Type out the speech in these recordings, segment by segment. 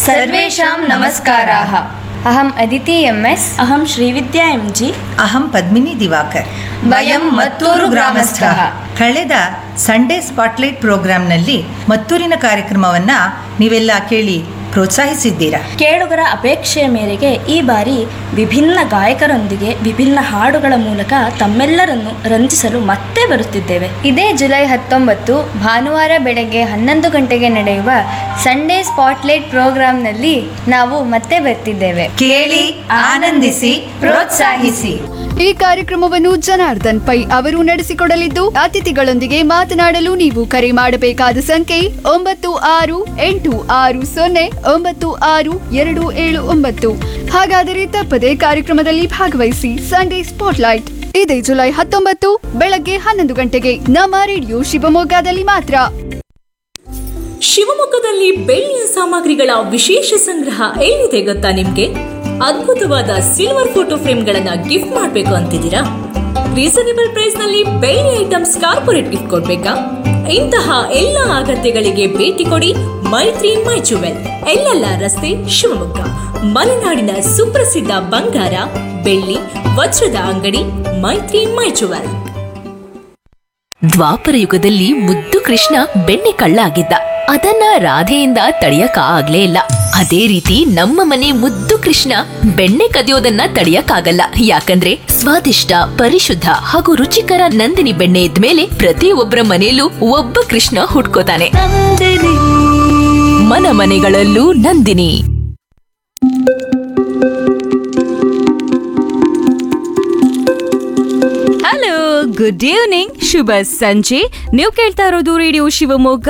सर्वेषां नमस्काराः। अहम् अदिति एम्.एस्. अहं श्रीविद्या एम्.जि. ಅಹಂ ಪದ್ಮಿನಿ ದಿವಾಕರ್. ವಯಂ ಮತ್ತೂರು ಗ್ರಾಮಸ್ಥಃ. ಕಳೆದ ಸಂಡೇ ಸ್ಪಾಟ್ಲೈಟ್ ಪ್ರೋಗ್ರಾಂನಲ್ಲಿ ಮತ್ತೂರಿನ ಕಾರ್ಯಕ್ರಮವನ್ನ ನೀವೆಲ್ಲ ಕೇಳಿ ಪ್ರೋತ್ಸಾಹಿಸಿದ್ದೀರಾ. ಕೇಳುಗರ ಅಪೇಕ್ಷೆಯ ಮೇರೆಗೆ ಈ ಬಾರಿ ವಿಭಿನ್ನ ಗಾಯಕರೊಂದಿಗೆ ವಿಭಿನ್ನ ಹಾಡುಗಳ ಮೂಲಕ ತಮ್ಮೆಲ್ಲರನ್ನು ರಂಜಿಸಲು ಮತ್ತೆ ಬರುತ್ತಿದ್ದೇವೆ. ಇದೇ ಜುಲೈ 19 ಭಾನುವಾರ ಬೆಳಗ್ಗೆ 11 ಗಂಟೆಗೆ ನಡೆಯುವ ಸಂಡೇ ಸ್ಪಾಟ್ಲೈಟ್ ಪ್ರೋಗ್ರಾಂನಲ್ಲಿ ನಾವು ಮತ್ತೆ ಬರ್ತಿದ್ದೇವೆ. ಕೇಳಿ, ಆನಂದಿಸಿ, ಪ್ರೋತ್ಸಾಹಿಸಿ. ಈ ಕಾರ್ಯಕ್ರಮವನ್ನು ಜನಾರ್ದನ್ ಪೈ ಅವರು ನಡೆಸಿಕೊಡಲಿದ್ದು, ಅತಿಥಿಗಳೊಂದಿಗೆ ಮಾತನಾಡಲು ನೀವು ಕರೆ ಮಾಡಬೇಕಾದ ಸಂಖ್ಯೆ 9660962729. ಹಾಗಾದರೆ ತಪ್ಪದೆ ಕಾರ್ಯಕ್ರಮದಲ್ಲಿ ಭಾಗವಹಿಸಿ. ಸಂಡೇ ಸ್ಪಾಟ್ಲೈಟ್ ಇದೇ ಜುಲೈ 19 ಬೆಳಗ್ಗೆ 11 ಗಂಟೆಗೆ ನಮ್ಮ ರೇಡಿಯೋ ಶಿವಮೊಗ್ಗದಲ್ಲಿ ಮಾತ್ರ. ಶಿವಮೊಗ್ಗದಲ್ಲಿ ಬೆಳ್ಳಿಯ ಸಾಮಗ್ರಿಗಳ ವಿಶೇಷ ಸಂಗ್ರಹ ಎಲ್ಲಿದೆ ಗೊತ್ತಾ ನಿಮ್ಗೆ? ಅದ್ಭುತವಾದ ಸಿಲ್ವರ್ ಫೋಟೋ ಫ್ರೇಮ್ಗಳನ್ನ ಗಿಫ್ಟ್ ಮಾಡಬೇಕು ಅಂತಿದ್ದೀರಾ? ರೀಸನೇಬಲ್ ಪ್ರೈಸ್ ನಲ್ಲಿ ಬೆಳ್ಳಿ ಐಟಮ್ಸ್ ಕಾರ್ಪೊರೇಟ್ ಗಿಫ್ಟ್ ಕೊಡ್ಬೇಕಾ? ಇಂತಹ ಎಲ್ಲ ಅಗತ್ಯಗಳಿಗೆ ಭೇಟಿ ಕೊಡಿ ಮೈತ್ರಿ ಮೈ ಜುವೆಲ್, ಎಲ್ಲೆಲ್ಲ ರಸ್ತೆ, ಶಿವಮೊಗ್ಗ. ಮಲೆನಾಡಿನ ಸುಪ್ರಸಿದ್ಧ ಬಂಗಾರ, ಬೆಳ್ಳಿ, ವಜ್ರದ ಅಂಗಡಿ ಮೈತ್ರಿ ಮೈ ಜುವೆಲ್. ದ್ವಾಪರ ಯುಗದಲ್ಲಿ ಮುದ್ದು ಕೃಷ್ಣ ಬೆಣ್ಣೆ ಕಳ್ಳ ಆಗಿದ್ದ. ಅದನ್ನ ರಾಧೆಯಿಂದ ತಡೆಯಕ ಆಗ್ಲೇ ಇಲ್ಲ. ಅದೇ ರೀತಿ ನಮ್ಮ ಮನೆ ಮುದ್ದು ಕೃಷ್ಣ ಬೆಣ್ಣೆ ಕದಿಯೋದನ್ನ ತಡೆಯಕ್ಕಾಗಲ್ಲ. ಯಾಕಂದ್ರೆ ಸ್ವಾದಿಷ್ಟ, ಪರಿಶುದ್ಧ ಹಾಗೂ ರುಚಿಕರ ನಂದಿನಿ ಬೆಣ್ಣೆ ಇದ್ಮೇಲೆ ಪ್ರತಿಯೊಬ್ಬರ ಮನೆಯಲ್ಲೂ ಒಬ್ಬ ಕೃಷ್ಣ ಹುಟ್ಕೋತಾನೆ. ಮನ ಮನೆಗಳಲ್ಲೂ ನಂದಿನಿ. ಹಲೋ, ಗುಡ್ ಈವ್ನಿಂಗ್, ಶುಭ ಸಂಜೆ. ನೀವು ಕೇಳ್ತಾ ಇರೋದು ರೇಡಿಯೋ ಶಿವಮೊಗ್ಗ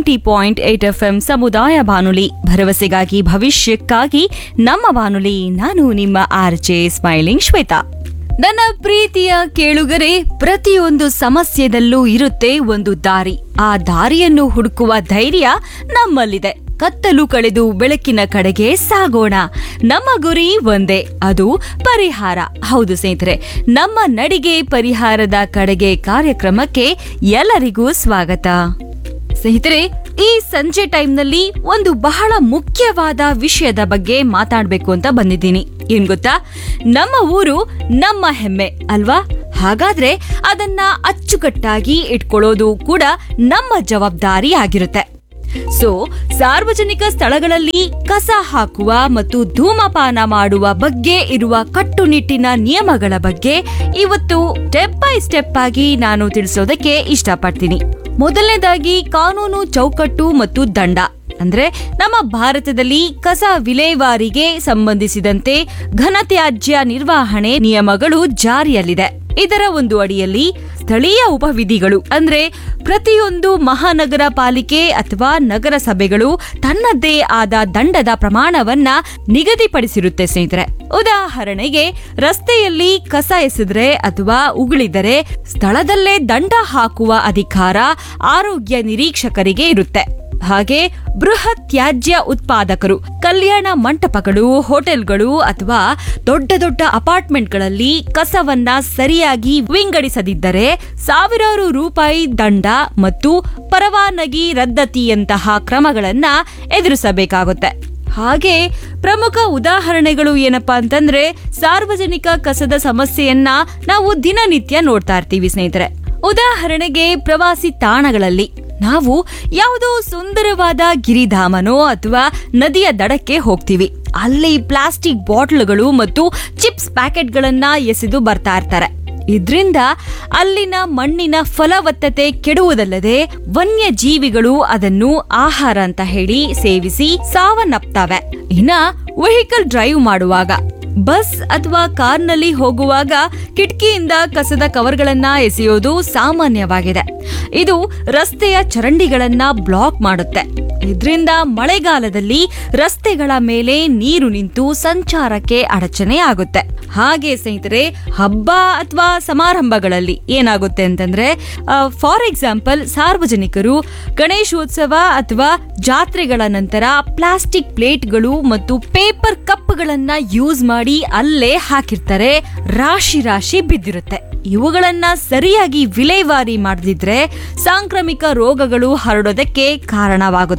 90.8 FM ಸಮುದಾಯ ಬಾನುಲಿ, ಭರವಸೆಗಾಗಿ ಭವಿಷ್ಯಕ್ಕಾಗಿ ನಮ್ಮ ಬಾನುಲಿ. ನಾನು ನಿಮ್ಮ RJ ಸ್ಮೈಲಿಂಗ್ ಶ್ವೇತಾ. ನನ್ನ ಪ್ರೀತಿಯ ಕೇಳುಗರೆ, ಪ್ರತಿಯೊಂದು ಸಮಸ್ಯೆದಲ್ಲೂ ಇರುತ್ತೆ ಒಂದು ದಾರಿ. ಆ ದಾರಿಯನ್ನು ಹುಡುಕುವ ಧೈರ್ಯ ನಮ್ಮಲ್ಲಿದೆ. ಕತ್ತಲು ಕಳೆದು ಬೆಳಕಿನ ಕಡೆಗೆ ಸಾಗೋಣ. ನಮ್ಮ ಗುರಿ ಒಂದೇ, ಅದು ಪರಿಹಾರ. ಹೌದು ಸ್ನೇಹಿತರೆ, ನಮ್ಮ ನಡಿಗೆ ಪರಿಹಾರದ ಕಡೆಗೆ ಕಾರ್ಯಕ್ರಮಕ್ಕೆ ಎಲ್ಲರಿಗೂ ಸ್ವಾಗತ. ಸ್ನೇಹಿತರೆ, ಈ ಸಂಜೆ ಟೈಮ್ನಲ್ಲಿ ಒಂದು ಬಹಳ ಮುಖ್ಯವಾದ ವಿಷಯದ ಬಗ್ಗೆ ಮಾತಾಡ್ಬೇಕು ಅಂತ ಬಂದಿದ್ದೀನಿ. ಏನ್ ಗೊತ್ತಾ? ನಮ್ಮ ಊರು ನಮ್ಮ ಹೆಮ್ಮೆ ಅಲ್ವಾ? ಹಾಗಾದ್ರೆ ಅದನ್ನ ಅಚ್ಚುಕಟ್ಟಾಗಿ ಇಟ್ಕೊಳ್ಳೋದು ಕೂಡ ನಮ್ಮ ಜವಾಬ್ದಾರಿ ಆಗಿರುತ್ತೆ. ಸೊ, ಸಾರ್ವಜನಿಕ ಸ್ಥಳಗಳಲ್ಲಿ ಕಸ ಹಾಕುವ ಮತ್ತು ಧೂಮಪಾನ ಮಾಡುವ ಬಗ್ಗೆ ಇರುವ ಕಟ್ಟುನಿಟ್ಟಿನ ನಿಯಮಗಳ ಬಗ್ಗೆ ಇವತ್ತು ಸ್ಟೆಪ್ ಬೈ ಸ್ಟೆಪ್ ಆಗಿ ನಾನು ತಿಳಿಸೋದಕ್ಕೆ ಇಷ್ಟಪಡ್ತೀನಿ. ಮೊದಲನೇದಾಗಿ ಕಾನೂನು ಚೌಕಟ್ಟು ಮತ್ತು ದಂಡ. ಅಂದ್ರೆ ನಮ್ಮ ಭಾರತದಲ್ಲಿ ಕಸ ವಿಲೇವಾರಿಗೆ ಸಂಬಂಧಿಸಿದಂತೆ ಘನತ್ಯಾಜ್ಯ ನಿರ್ವಹಣೆ ನಿಯಮಗಳು ಜಾರಿಯಲ್ಲಿದೆ. ಇದರ ಒಂದು ಅಡಿಯಲ್ಲಿ ಸ್ಥಳೀಯ ಉಪವಿಧಿಗಳು ಅಂದ್ರೆ ಪ್ರತಿಯೊಂದು ಮಹಾನಗರ ಪಾಲಿಕೆ ಅಥವಾ ನಗರಸಭೆಗಳು ತನ್ನದೇ ಆದ ದಂಡದ ಪ್ರಮಾಣವನ್ನ ನಿಗದಿಪಡಿಸಿರುತ್ತೆ ಸ್ನೇಹಿತರೆ. ಉದಾಹರಣೆಗೆ, ರಸ್ತೆಯಲ್ಲಿ ಕಸ ಎಸೆದ್ರೆ ಅಥವಾ ಉಗುಳಿದರೆ ಸ್ಥಳದಲ್ಲೇ ದಂಡ ಹಾಕುವ ಅಧಿಕಾರ ಆರೋಗ್ಯ ನಿರೀಕ್ಷಕರಿಗೆ ಇರುತ್ತೆ. ಹಾಗೆ ಬೃಹತ್ ತ್ಯಾಜ್ಯ ಉತ್ಪಾದಕರು, ಕಲ್ಯಾಣ ಮಂಟಪಗಳು, ಹೋಟೆಲ್ಗಳು ಅಥವಾ ದೊಡ್ಡ ದೊಡ್ಡ ಅಪಾರ್ಟ್ಮೆಂಟ್ಗಳಲ್ಲಿ ಕಸವನ್ನ ಸರಿಯಾಗಿ ವಿಂಗಡಿಸದಿದ್ದರೆ ಸಾವಿರಾರು ರೂಪಾಯಿ ದಂಡ ಮತ್ತು ಪರವಾನಗಿ ರದ್ದತಿಯಂತಹ ಕ್ರಮಗಳನ್ನ ಎದುರಿಸಬೇಕಾಗುತ್ತೆ. ಹಾಗೆ ಪ್ರಮುಖ ಉದಾಹರಣೆಗಳು ಏನಪ್ಪಾ ಅಂತಂದ್ರೆ, ಸಾರ್ವಜನಿಕ ಕಸದ ಸಮಸ್ಯೆಯನ್ನ ನಾವು ದಿನನಿತ್ಯ ನೋಡ್ತಾ ಇರ್ತೀವಿ ಸ್ನೇಹಿತರೆ. ಉದಾಹರಣೆಗೆ, ಪ್ರವಾಸಿ ತಾಣಗಳಲ್ಲಿ ನಾವು ಯಾವುದೋ ಸುಂದರವಾದ ಗಿರಿಧಾಮನೋ ಅಥವಾ ನದಿಯ ದಡಕ್ಕೆ ಹೋಗ್ತೀವಿ. ಅಲ್ಲಿ ಪ್ಲಾಸ್ಟಿಕ್ ಬಾಟ್ಲುಗಳು ಮತ್ತು ಚಿಪ್ಸ್ ಪ್ಯಾಕೆಟ್ಗಳನ್ನ ಎಸೆದು ಬರ್ತಾ ಇರ್ತಾರೆ. ಇದ್ರಿಂದ ಅಲ್ಲಿನ ಮಣ್ಣಿನ ಫಲವತ್ತತೆ ಕೆಡುವುದಲ್ಲದೆ ವನ್ಯ ಜೀವಿಗಳು ಅದನ್ನು ಆಹಾರ ಅಂತ ಹೇಳಿ ಸೇವಿಸಿ ಸಾವನ್ನಪ್ತವೆ. ಇನ್ನ ವೆಹಿಕಲ್ ಡ್ರೈವ್ ಮಾಡುವಾಗ, ಬಸ್ ಅಥವಾ ಕಾರ್ನಲ್ಲಿ ಹೋಗುವಾಗ ಕಿಟಕಿಯಿಂದ ಕಸದ ಕವರ್ಗಳನ್ನ ಎಸೆಯೋದು ಸಾಮಾನ್ಯವಾಗಿದೆ. ಇದು ರಸ್ತೆಯ ಚರಂಡಿಗಳನ್ನ ಬ್ಲಾಕ್ ಮಾಡುತ್ತೆ. ಇದರಿಂದ ಮಳೆಗಾಲದಲ್ಲಿ ರಸ್ತೆಗಳ ಮೇಲೆ ನೀರು ನಿಂತು ಸಂಚಾರಕ್ಕೆ ಅಡಚಣೆ ಆಗುತ್ತೆ. ಹಾಗೆ ಸ್ನೇಹಿತರೆ, ಹಬ್ಬ ಅಥವಾ ಸಮಾರಂಭಗಳಲ್ಲಿ ಏನಾಗುತ್ತೆ ಅಂತಂದ್ರೆ, ಫಾರ್ ಎಕ್ಸಾಂಪಲ್, ಸಾರ್ವಜನಿಕರು ಗಣೇಶೋತ್ಸವ ಅಥವಾ ಜಾತ್ರೆಗಳ ನಂತರ ಪ್ಲಾಸ್ಟಿಕ್ ಪ್ಲೇಟ್ಗಳು ಮತ್ತು ಪೇಪರ್ ಕಪ್ಗಳನ್ನ ಯೂಸ್ ಮಾಡಿ ಅಲ್ಲೇ ಹಾಕಿರ್ತಾರೆ. ರಾಶಿ ರಾಶಿ ಬಿದ್ದಿರುತ್ತೆ. ಇವುಗಳನ್ನ ಸರಿಯಾಗಿ ವಿಲೇವಾರಿ ಮಾಡದಿದ್ರೆ ಸಾಂಕ್ರಾಮಿಕ ರೋಗಗಳು ಹರಡೋದಕ್ಕೆ ಕಾರಣವಾಗುತ್ತೆ.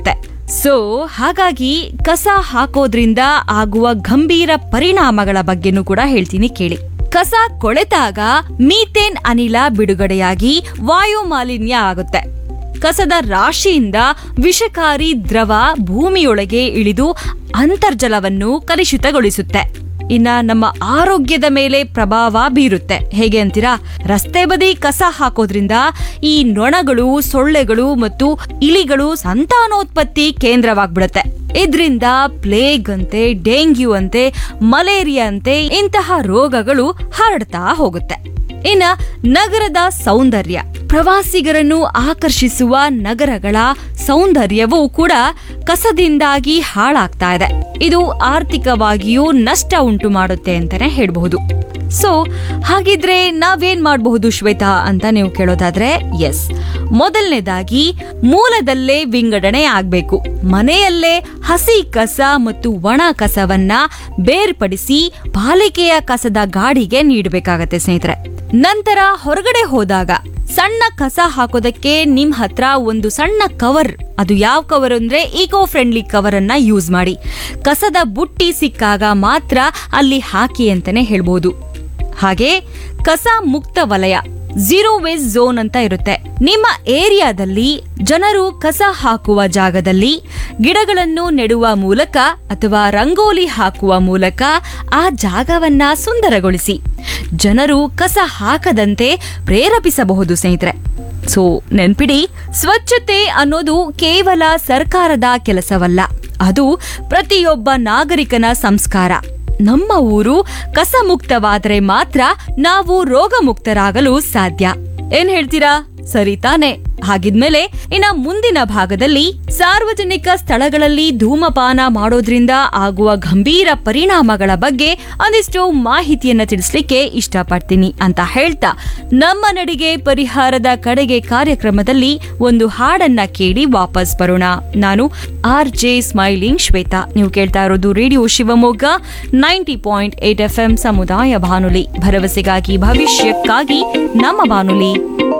ಸೊ ಹಾಗಾಗಿ ಕಸ ಹಾಕೋದ್ರಿಂದ ಆಗುವ ಗಂಭೀರ ಪರಿಣಾಮಗಳ ಬಗ್ಗೆನೂ ಕೂಡ ಹೇಳ್ತೀನಿ ಕೇಳಿ. ಕಸ ಕೊಳೆತಾಗ ಮೀಥೇನ್ ಅನಿಲ ಬಿಡುಗಡೆಯಾಗಿ ವಾಯು ಮಾಲಿನ್ಯ ಆಗುತ್ತೆ. ಕಸದ ರಾಶಿಯಿಂದ ವಿಷಕಾರಿ ದ್ರವ ಭೂಮಿಯೊಳಗೆ ಇಳಿದು ಅಂತರ್ಜಲವನ್ನು ಕಲುಷಿತಗೊಳಿಸುತ್ತೆ. ಇನ್ನ ನಮ್ಮ ಆರೋಗ್ಯದ ಮೇಲೆ ಪ್ರಭಾವ ಬೀರುತ್ತೆ. ಹೇಗೆ ಅಂತೀರಾ? ರಸ್ತೆ ಬದಿ ಕಸ ಹಾಕೋದ್ರಿಂದ ಈ ನೊಣಗಳು, ಸೊಳ್ಳೆಗಳು ಮತ್ತು ಇಲಿಗಳು ಸಂತಾನೋತ್ಪತ್ತಿ ಕೇಂದ್ರವಾಗ್ಬಿಡುತ್ತೆ. ಇದರಿಂದ ಪ್ಲೇಗ್ ಅಂತೆ, ಡೆಂಗ್ಯೂ ಅಂತೆ, ಮಲೇರಿಯಾ ಅಂತೆ ಇಂತಹ ರೋಗಗಳು ಹರಡ್ತಾ ಹೋಗುತ್ತೆ. ಇನ್ನ ನಗರದ ಸೌಂದರ್ಯ, ಪ್ರವಾಸಿಗರನ್ನು ಆಕರ್ಷಿಸುವ ನಗರಗಳ ಸೌಂದರ್ಯವೂ ಕೂಡ ಕಸದಿಂದಾಗಿ ಹಾಳಾಗ್ತಾ ಇದೆ. ಇದು ಆರ್ಥಿಕವಾಗಿಯೂ ನಷ್ಟ ಉಂಟು ಮಾಡುತ್ತೆ ಅಂತಾನೆ ಹೇಳ್ಬಹುದು. ಸೊ ಹಾಗಿದ್ರೆ ನಾವೇನ್ ಮಾಡಬಹುದು ಶ್ವೇತಾ ಅಂತ ನೀವು ಕೇಳೋದಾದ್ರೆ, ಎಸ್, ಮೊದಲನೇದಾಗಿ ಮೂಲದಲ್ಲೇ ವಿಂಗಡಣೆ ಆಗ್ಬೇಕು. ಮನೆಯಲ್ಲೇ ಹಸಿ ಕಸ ಮತ್ತು ಒಣ ಕಸವನ್ನ ಬೇರ್ಪಡಿಸಿ ಪಾಲಿಕೆಯ ಕಸದ ಗಾಡಿಗೆ ನೀಡಬೇಕಾಗತ್ತೆ ಸ್ನೇಹಿತರೆ. ನಂತರ ಹೊರಗಡೆ ಹೋದಾಗ ಸಣ್ಣ ಕಸ ಹಾಕೋದಕ್ಕೆ ನಿಮ್ ಹತ್ರ ಒಂದು ಸಣ್ಣ ಕವರ್, ಅದು ಯಾವ ಕವರ್ ಅಂದ್ರೆ ಈಕೋ ಫ್ರೆಂಡ್ಲಿ ಕವರ್ ಅನ್ನ ಯೂಸ್ ಮಾಡಿ. ಕಸದ ಬುಟ್ಟಿ ಸಿಕ್ಕಾಗ ಮಾತ್ರ ಅಲ್ಲಿ ಹಾಕಿ ಅಂತಾನೆ ಹೇಳ್ಬೋದು. ಹಾಗೆ ಕಸ ಮುಕ್ತ ವಲಯ, ಝೀರೋ ವೇಸ್ಟ್ ಝೋನ್ ಅಂತ ಇರುತ್ತೆ. ನಿಮ್ಮ ಏರಿಯಾದಲ್ಲಿ ಜನರು ಕಸ ಹಾಕುವ ಜಾಗದಲ್ಲಿ ಗಿಡಗಳನ್ನು ನೆಡುವ ಮೂಲಕ ಅಥವಾ ರಂಗೋಲಿ ಹಾಕುವ ಮೂಲಕ ಆ ಜಾಗವನ್ನ ಸುಂದರಗೊಳಿಸಿ ಜನರು ಕಸ ಹಾಕದಂತೆ ಪ್ರೇರೇಪಿಸಬಹುದು ಸ್ನೇಹಿತರೆ. ಸೊ ನೆನ್ಪಿಡಿ, ಸ್ವಚ್ಛತೆ ಅನ್ನೋದು ಕೇವಲ ಸರ್ಕಾರದ ಕೆಲಸವಲ್ಲ, ಅದು ಪ್ರತಿಯೊಬ್ಬ ನಾಗರಿಕನ ಸಂಸ್ಕಾರ. ನಮ್ಮ ಊರು ಕಸ ಮುಕ್ತವಾದರೆ ಮಾತ್ರ ನಾವು ರೋಗ ಮುಕ್ತರಾಗಲು ಸಾಧ್ಯ. ಏನ್ ಹೇಳ್ತೀರಾ? ಸರಿ ತಾನೆ? ಹಾಗಿದ್ಮೇಲೆ ಇನ್ನ ಮುಂದಿನ ಭಾಗದಲ್ಲಿ ಸಾರ್ವಜನಿಕ ಸ್ಥಳಗಳಲ್ಲಿ ಧೂಮಪಾನ ಮಾಡೋದ್ರಿಂದ ಆಗುವ ಗಂಭೀರ ಪರಿಣಾಮಗಳ ಬಗ್ಗೆ ಒಂದಿಷ್ಟು ಮಾಹಿತಿಯನ್ನ ತಿಳಿಸ್ಲಿಕ್ಕೆ ಇಷ್ಟಪಡ್ತೀನಿ ಅಂತ ಹೇಳ್ತಾ, ನಮ್ಮ ನಡಿಗೆ ಪರಿಹಾರದ ಕಡೆಗೆ ಕಾರ್ಯಕ್ರಮದಲ್ಲಿ ಒಂದು ಹಾಡನ್ನ ಕೇಳಿ ವಾಪಸ್ ಬರೋಣ. ನಾನು RJ ಸ್ಮೈಲಿಂಗ್ ಶ್ವೇತಾ. ನೀವು ಕೇಳ್ತಾ ಇರೋದು ರೇಡಿಯೋ ಶಿವಮೊಗ್ಗ 90.8 FM ಸಮುದಾಯ ಬಾನುಲಿ, ಭರವಸೆಗಾಗಿ ಭವಿಷ್ಯಕ್ಕಾಗಿ ನಮ್ಮ ಬಾನುಲಿ.